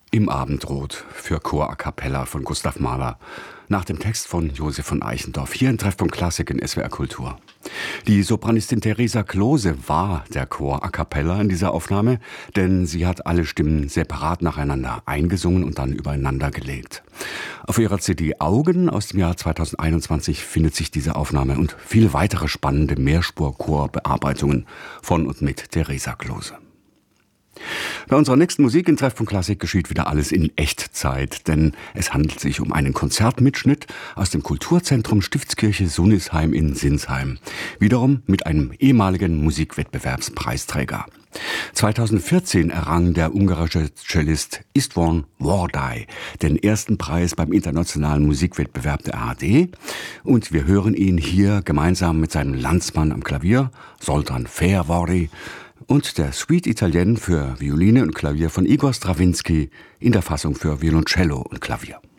Im Abendrot für Chor a cappella von Gustav Mahler. Nach dem Text von Josef von Eichendorff. Hier in Treffpunkt Klassik in SWR Kultur. Die Sopranistin Theresa Klose war der Chor a cappella in dieser Aufnahme, denn sie hat alle Stimmen separat nacheinander eingesungen und dann übereinander gelegt. Auf ihrer CD Augen aus dem Jahr 2021 findet sich diese Aufnahme und viele weitere spannende Mehrspur-Chorbearbeitungen von und mit Theresa Klose. Bei unserer nächsten Musik in Treffpunkt Klassik geschieht wieder alles in Echtzeit, denn es handelt sich um einen Konzertmitschnitt aus dem Kulturzentrum Stiftskirche Sunisheim in Sinsheim. Wiederum mit einem ehemaligen Musikwettbewerbspreisträger. 2014 errang der ungarische Cellist István Wardai den ersten Preis beim internationalen Musikwettbewerb der ARD. Und wir hören ihn hier gemeinsam mit seinem Landsmann am Klavier, Zoltán Fehervari, und der Suite Italienne für Violine und Klavier von Igor Strawinsky in der Fassung für Violoncello und Klavier.